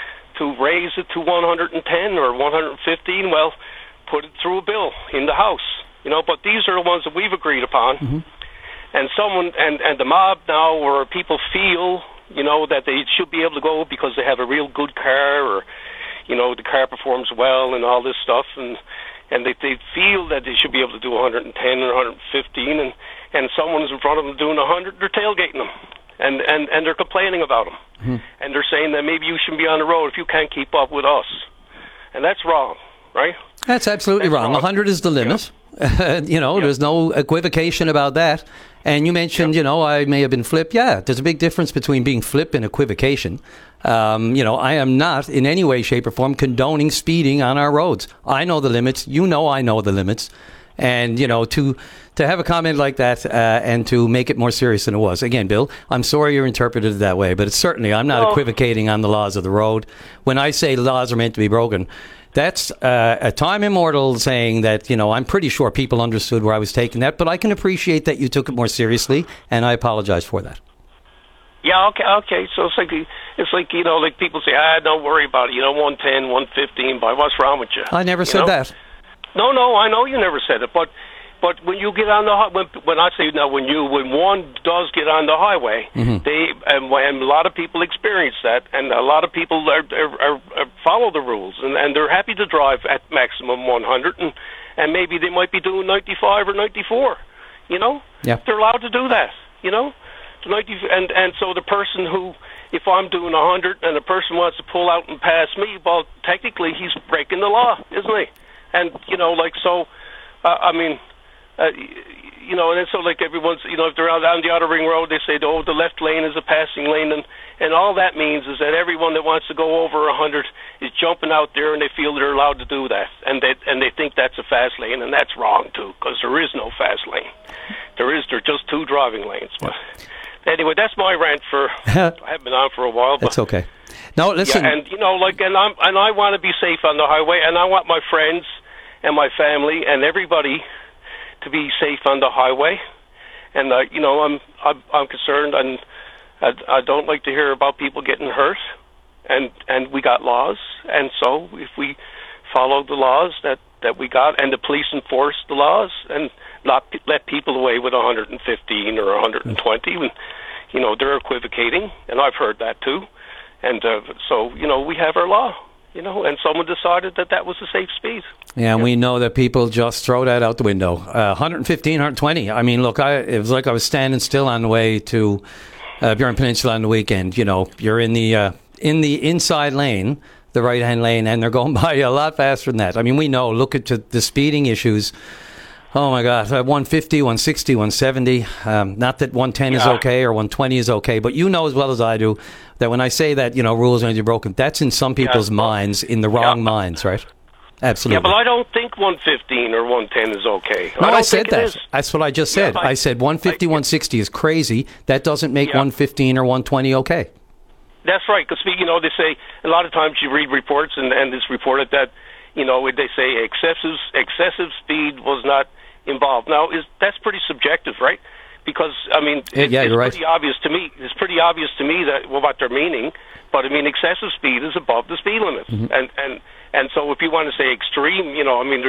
to raise it to one hundred ten or one hundred fifteen, well, put it through a bill in the House. You know, but these are the ones that we've agreed upon.
Mm-hmm.
And someone and and the mob now, or people feel, you know, that they should be able to go because they have a real good car, or you know, the car performs well and all this stuff, and and they they feel that they should be able to do one hundred ten or one hundred fifteen, and and someone's in front of them doing one hundred, they're tailgating them, and, and, and they're complaining about them.
Mm-hmm.
And they're saying that maybe you shouldn't be on the road if you can't keep up with us. And that's wrong, right?
That's absolutely
That's
wrong.
wrong.
one hundred is the limit. Yeah. you know, yeah. There's no equivocation about that. And you mentioned, yeah. you know, I may have been flip. Yeah, there's a big difference between being flip and equivocation. Um, you know, I am not in any way, shape, or form condoning speeding on our roads. I know the limits. You know I know the limits. And, you know, to to have a comment like that uh, and to make it more serious than it was. Again, Bill, I'm sorry you're interpreted that way, but it's certainly, I'm not
well,
equivocating on the laws of the road. When I say laws are meant to be broken, that's uh, a time immortal saying that, you know, I'm pretty sure people understood where I was taking that, but I can appreciate that you took it more seriously, and I apologize for that.
Yeah, okay, okay. So it's like, it's like, you know, like people say, ah, don't worry about it, you know, one ten, one fifteen, but what's wrong with you?
I never
you
said
know?
that.
No, no, I know you never said it, but but when you get on the hi- when when I say now when you when one does get on the highway,
mm-hmm.
they and, and a lot of people experience that, and a lot of people are, are, are, are follow the rules, and, and they're happy to drive at maximum one hundred, and and maybe they might be doing ninety-five or ninety-four, you know,
yeah,
they're allowed to do that, you know, ninety, and and so the person who, if I'm doing one hundred and the person wants to pull out and pass me, well, technically he's breaking the law, isn't he? And, you know, like, so, uh, I mean, uh, you know, and so, like, everyone's, you know, if they're out on the outer ring road, they say, oh, the left lane is a passing lane, and, and all that means is that everyone that wants to go over one hundred is jumping out there, and they feel they're allowed to do that, and they, and they think that's a fast lane, and that's wrong, too, because there is no fast lane. There is, there are just two driving lanes. But anyway, that's my rant for, I haven't been on for a while. But,
that's okay. No, listen.
Yeah, and, you know, like, and, I'm, and I want to be safe on the highway, and I want my friends and my family and everybody to be safe on the highway. And, uh, you know, I'm, I'm, I'm concerned, and I, I don't like to hear about people getting hurt. And, and we got laws, and so if we follow the laws that, that we got, and the police enforce the laws, and not p- let people away with one hundred fifteen or one hundred twenty, and, you know, they're equivocating, and I've heard that too. And uh, so, you know, we have our law, you know, and someone decided that that was a safe speed.
Yeah, and we know that people just throw that out the window. Uh, one fifteen, one twenty. I mean, look, I, it was like I was standing still on the way to uh, Burin Peninsula on the weekend. You know, you're in the uh, in the inside lane, the right-hand lane, and they're going by a lot faster than that. I mean, we know, look at the speeding issues. Oh, my God, one fifty, one sixty, one seventy. Um, not that one ten yeah. is okay or one twenty is okay, but you know as well as I do that when I say that, you know, rules are going to be broken, that's in some people's yeah. minds, in the wrong yeah. minds, right? Absolutely.
Yeah, but I don't think one fifteen or one ten is okay.
No,
I,
I said that. That's what I just said. Yeah, I, I said one fifty, I, one sixty is crazy. That doesn't make yeah. one fifteen or one twenty okay.
That's right, because, you know, they say a lot of times you read reports, and, and it's reported that, you know, they say excessive excessive speed was not involved. Now, is that's pretty subjective, right? Because, I mean, it,
yeah,
it's
you're
pretty
right.
obvious to me. It's pretty obvious to me that well, what they're meaning. But I mean, excessive speed is above the speed limit,
mm-hmm.
and and and so if you want to say extreme, you know, I mean, there's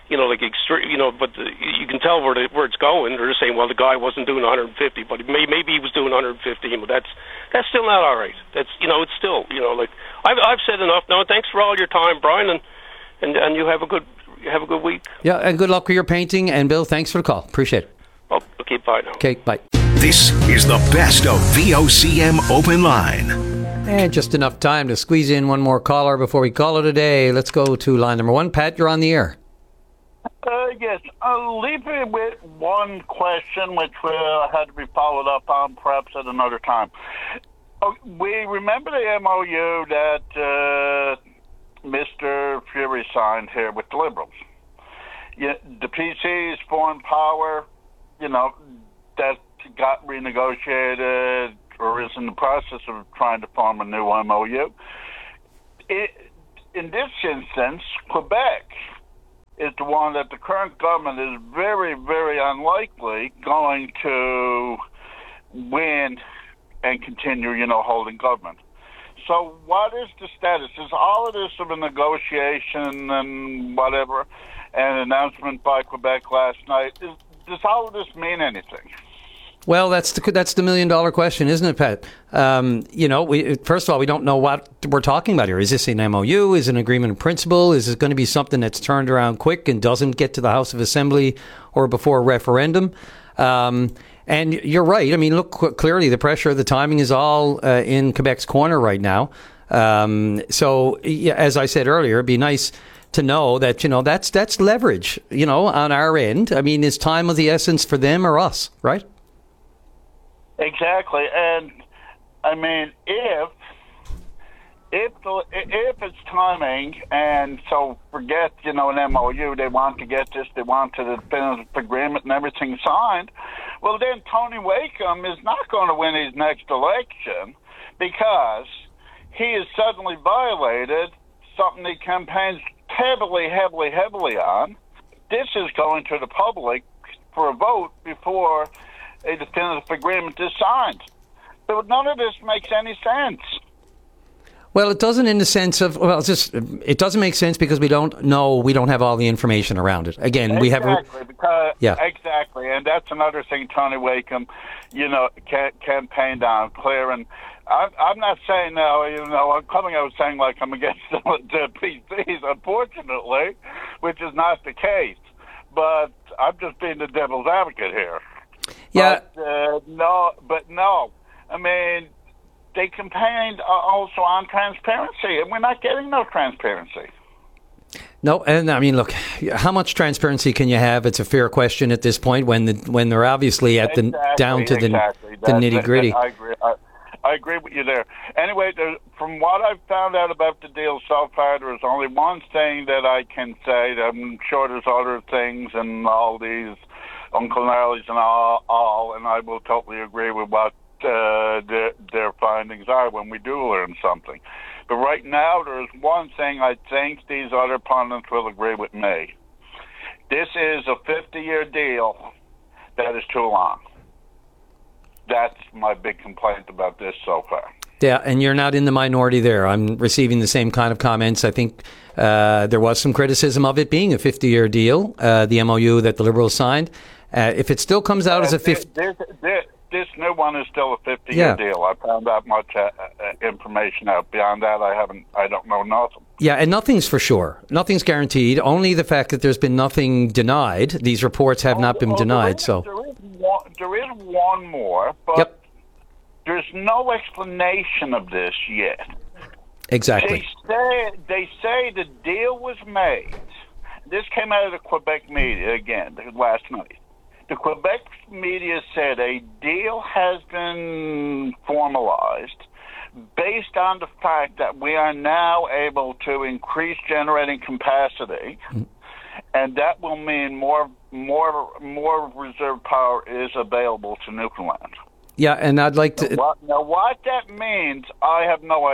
you know, like extreme, you know, but the, you can tell where the, where it's going. They're just saying, well, the guy wasn't doing one hundred fifty, but may, maybe he was doing one hundred fifteen. But that's that's still not all right. That's you know, it's still you know, like I've I've said enough now. Thanks for all your time, Brian, and and and you have a good you have a good week.
Yeah, and good luck with your painting. And Bill, thanks for the call. Appreciate it.
Oh, okay, bye now.
Okay, bye.
This is the best of V O C M Open Line.
And just enough time to squeeze in one more caller before we call it a day. Let's go to line number one. Pat, you're on the air.
Uh, yes, I'll leave you with one question, which will have to be followed up on perhaps at another time. Oh, we remember the M O U that uh, Mister Fury signed here with the Liberals. Yeah, the P Cs, foreign power, you know, that got renegotiated or is in the process of trying to form a new M O U. It, in this instance, Quebec is the one that the current government is very, very unlikely going to win and continue, you know, holding government. So what is the status? Is all of this of a negotiation and whatever, an announcement by Quebec last night, is, does all of this mean anything?
Well, that's the that's the million dollar question, isn't it, Pat? Um, you know, we, first of all, we don't know what we're talking about here. Is this an M O U? Is it an agreement in principle? Is it going to be something that's turned around quick and doesn't get to the House of Assembly or before a referendum? Um, and you're right. I mean, look, clearly the pressure, the timing is all uh, in Quebec's corner right now. Um, so, yeah, as I said earlier, it'd be nice to know that, you know, that's that's leverage, you know, on our end. I mean, is time of the essence for them or us, right?
Exactly, and I mean, if if the, if it's timing, and so forget, you know, an M O U, they want to get this, they want to the definitive agreement and everything signed. Well, then Tony Wakeham is not going to win his next election because he has suddenly violated something he campaigns heavily, heavily, heavily on. This is going to the public for a vote before a definitive agreement is signed. But none of this makes any sense.
Well, it doesn't in the sense of, well, it's just, it doesn't make sense because we don't know, we don't have all the information around it. Again,
exactly,
we have...
Exactly, because,
yeah.
exactly, and that's another thing Tony Wakeham, you know, ca- campaigned on, clearing. I'm, I'm not saying now, you know, I'm coming out saying like I'm against the, the P Cs, unfortunately, which is not the case. But I'm just being the devil's advocate here.
Yeah.
But, uh, no, but no. I mean, they campaigned uh, also on transparency, and we're not getting no transparency.
No, and I mean, look, how much transparency can you have? It's a fair question at this point when the when they're obviously at the
exactly,
down to the,
exactly.
the nitty gritty.
I agree. I, I agree with you there. Anyway, there, from what I've found out about the deal so far, there is only one thing that I can say. I'm sure there's other things and all these Uncle Gnarlies and all, all, and I will totally agree with what uh, their, their findings are when we do learn something. But right now, there's one thing I think these other pundits will agree with me. This is a fifty-year deal that is too long. That's my big complaint about this so far.
Yeah, and you're not in the minority there. I'm receiving the same kind of comments. I think uh, there was some criticism of it being a fifty-year deal, uh, the M O U that the Liberals signed. Uh, if it still comes out uh, as a fifty...
This, this, this new one is still a fifty-year
yeah.
deal. I found that much uh, uh, information out. Beyond that, I haven't. I don't know nothing.
Yeah, and nothing's for sure. Nothing's guaranteed. Only the fact that there's been nothing denied. These reports have oh, not been oh, denied.
There is,
so
there is, one, there is one more, but
yep.
there's no explanation of this yet.
Exactly.
They say, they say the deal was made. This came out of the Quebec media again last night. The Quebec media said a deal has been formalized based on the fact that we are now able to increase generating capacity, mm. and that will mean more more more reserve power is available to Newfoundland.
Yeah, and I'd like to...
Now what, now, what that means, I have no idea.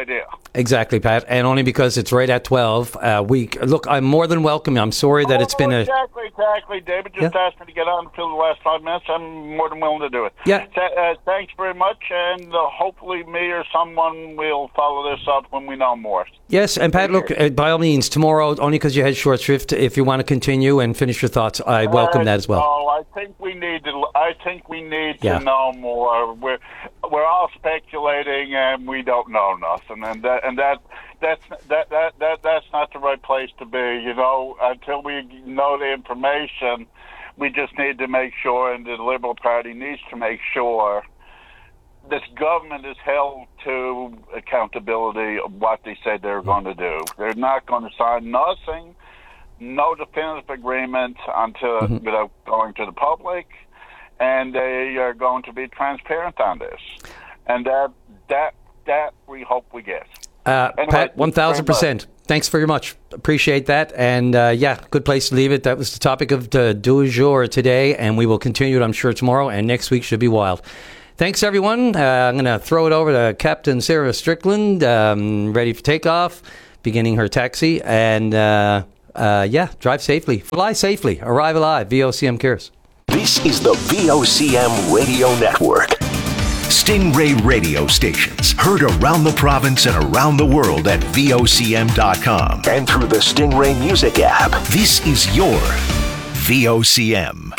Exactly, Pat, and only because it's right at twelve. Uh, we look. I'm more than welcome. I'm sorry that
oh,
it's been a
exactly, exactly. David just
yeah.
asked me to get on for the last five minutes. I'm more than willing to do it.
Yeah.
Th- uh, thanks very much, and uh, hopefully me or someone will follow this up when we know more.
Yes, and Pat, look, uh, by all means, tomorrow, only because you had short shrift, if you want to continue and finish your thoughts, I welcome uh, that as well.
Oh, I think we need to. I think we need
yeah.
to know more. We're we're all speculating, and we don't know nothing, and that and that. That's that, that that that's not the right place to be, you know. Until we know the information, we just need to make sure, and the Liberal Party needs to make sure this government is held to accountability of what they said they were going to do. They're not going to sign nothing, no definitive agreement until mm-hmm. without going to the public, and they are going to be transparent on this, and that that that we hope we get.
Uh, anyway, Pat, one thousand percent. Thanks very much. Appreciate that. And uh, yeah, good place to leave it. That was the topic of the du jour today, and we will continue it, I'm sure, tomorrow, and next week should be wild. Thanks, everyone. Uh, I'm going to throw it over to Captain Sarah Strickland, um, ready for takeoff, beginning her taxi. And uh, uh, yeah, drive safely. Fly safely. Arrive alive. V O C M cares.
This is the V O C M Radio Network. Stingray radio stations heard around the province and around the world at V O C M dot com and through the Stingray Music app. This is your V O C M.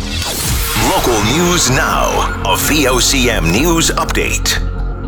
Local news now. A V O C M News Update.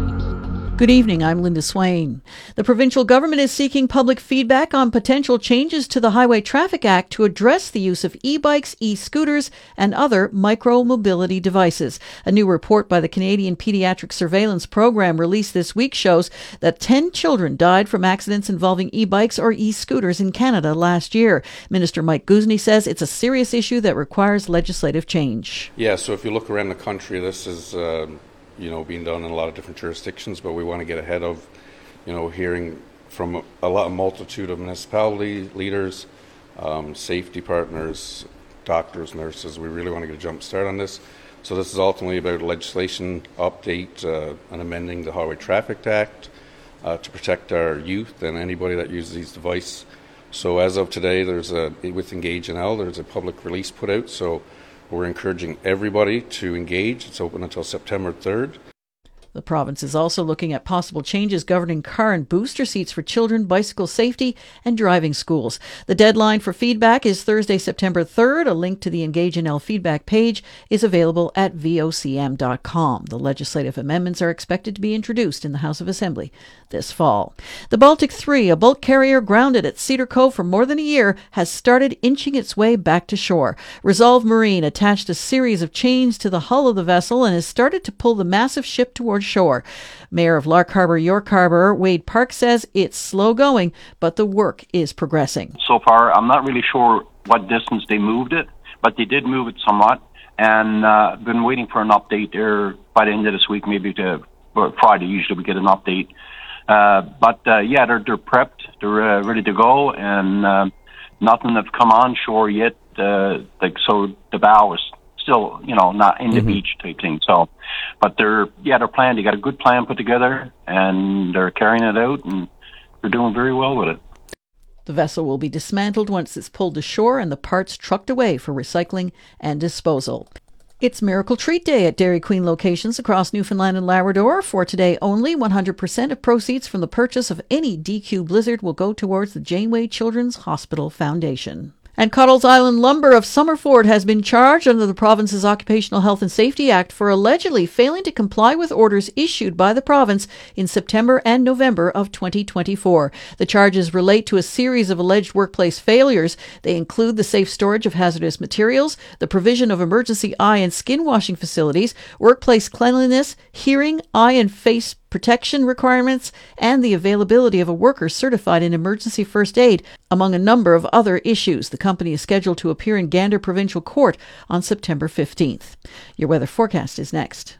Good evening, I'm Linda Swain. The provincial government is seeking public feedback on potential changes to the Highway Traffic Act to address the use of e-bikes, e-scooters, and other micro-mobility devices. A new report by the Canadian Pediatric Surveillance Program released this week shows that ten children died from accidents involving e-bikes or e-scooters in Canada last year. Minister Mike Guzny says it's a serious issue that requires legislative change.
Yeah, so if you look around the country, this is... Uh you know, being done in a lot of different jurisdictions, but we want to get ahead of, you know, hearing from a lot of multitude of municipality leaders, um, safety partners, doctors, nurses. We really want to get a jump start on this. So this is ultimately about a legislation update uh, and amending the Highway Traffic Act uh, to protect our youth and anybody that uses these devices. So as of today, there's a, with Engage N L, there's a public release put out. So we're encouraging everybody to engage. It's open until September third.
The province is also looking at possible changes governing car and booster seats for children, bicycle safety, and driving schools. The deadline for feedback is Thursday, September third. A link to the Engage N L feedback page is available at V O C M dot com. The legislative amendments are expected to be introduced in the House of Assembly this fall. The Baltic three, a bulk carrier grounded at Cedar Cove for more than a year, has started inching its way back to shore. Resolve Marine attached a series of chains to the hull of the vessel and has started to pull the massive ship towards shore. Mayor of Lark Harbour, York Harbour, Wade Park says it's slow going, but the work is progressing.
So far, I'm not really sure what distance they moved it, but they did move it somewhat, and uh, been waiting for an update there by the end of this week, maybe to or Friday. Usually we get an update. Uh, but uh, yeah, they're they're prepped, they're uh, ready to go, and uh, nothing have come on shore yet. Uh, like so, the bow is still, you know, not in the mm-hmm. beach type thing. So, but they're, yeah, they're planned. They got a good plan put together, and they're carrying it out, and they're doing very well with it.
The vessel will be dismantled once it's pulled to shore and the parts trucked away for recycling and disposal. It's Miracle Treat Day at Dairy Queen locations across Newfoundland and Labrador. For today only, one hundred percent of proceeds from the purchase of any D Q Blizzard will go towards the Janeway Children's Hospital Foundation. And Cottles Island Lumber of Summerford has been charged under the province's Occupational Health and Safety Act for allegedly failing to comply with orders issued by the province in September and November of twenty twenty-four. The charges relate to a series of alleged workplace failures. They include the safe storage of hazardous materials, the provision of emergency eye and skin washing facilities, workplace cleanliness, hearing, eye and face protection requirements, and the availability of a worker certified in emergency first aid, among a number of other issues. The company is scheduled to appear in Gander Provincial Court on September fifteenth. Your weather forecast is next.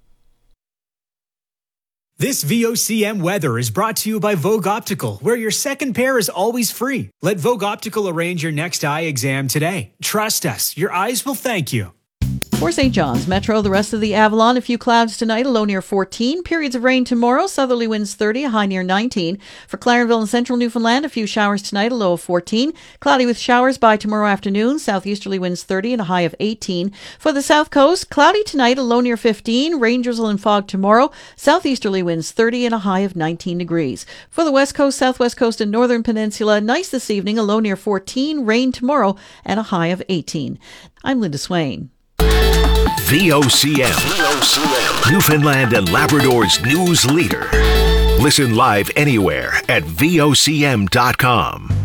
This V O C M weather is brought to you by Vogue Optical, where your second pair is always free. Let Vogue Optical arrange your next eye exam today. Trust us, your eyes will thank you.
For Saint John's Metro, the rest of the Avalon, a few clouds tonight, a low near fourteen. Periods of rain tomorrow, southerly winds thirty, a high near nineteen. For Clarenville and central Newfoundland, a few showers tonight, a low of fourteen. Cloudy with showers by tomorrow afternoon, southeasterly winds thirty and a high of eighteen. For the south coast, cloudy tonight, a low near fifteen. Rain drizzle and fog tomorrow, southeasterly winds thirty and a high of nineteen degrees. For the west coast, southwest coast and northern peninsula, nice this evening, a low near fourteen. Rain tomorrow and a high of eighteen. I'm Linda Swain.
V O C M, Newfoundland and Labrador's news leader. Listen live anywhere at V O C M dot com.